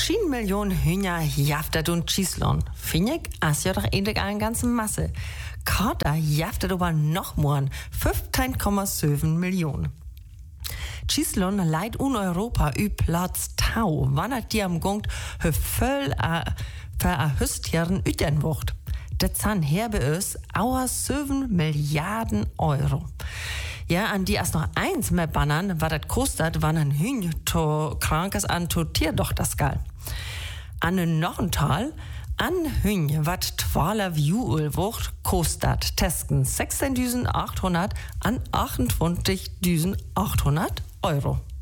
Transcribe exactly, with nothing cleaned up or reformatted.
Verschiedene Millionen Hühner jaftet und Schießlon. Finde ich, as ja doch endlich eine ganze Masse. Kater jaftet aber noch mehr, fünfzehn Komma sieben Millionen. Schießlon leidt in Europa ü Platz Tau, wannert die am Gungt hö voll a, für a Hüstjähren üten wucht. Das zahn her bei uns auer sieben Milliarden Euro. Ja, an die erst noch eins mehr bannern, was das kostet, wann ein Hühn to krank ist an to Tier doch das Gal. An noch ein Tal, an Hühn, wat zwölf Juul wucht, kostet testen sechzehntausendachthundert an achtundzwanzigtausendachthundert Euro.